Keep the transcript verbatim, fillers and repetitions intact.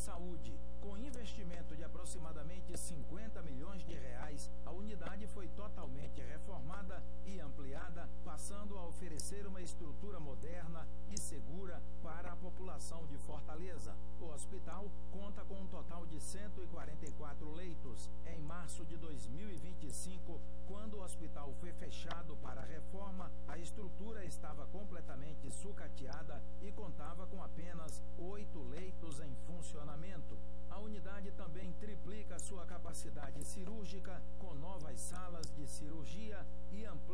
Saúde. Com investimento de aproximadamente cinquenta milhões de reais, a unidade foi totalmente reformada e ampliada, passando a oferecer uma estrutura moderna e segura para a população de Fortaleza. O hospital conta com um total de cento e quarenta e quatro leitos. Em março de dois mil e vinte e cinco, quando o hospital foi fechado para a reforma, a estrutura estava completamente sucateada e contava com apenas oito leitos em funcionamento. A unidade também triplica sua capacidade cirúrgica com novas salas de cirurgia e amplia